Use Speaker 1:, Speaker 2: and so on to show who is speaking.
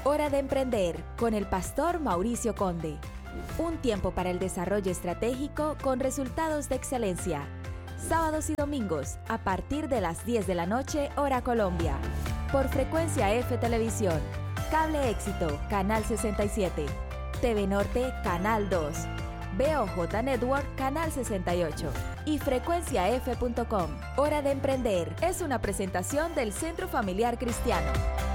Speaker 1: Hora de emprender con el pastor Mauricio Conde. Un tiempo para el desarrollo estratégico con resultados de excelencia. Sábados y domingos a partir de las 10 de la noche, hora Colombia. Por Frecuencia F Televisión, Cable Éxito, Canal 67, TV Norte, Canal 2, BOJ Network, Canal 68 y frecuenciaf.com. Hora de emprender es una presentación del Centro Familiar Cristiano.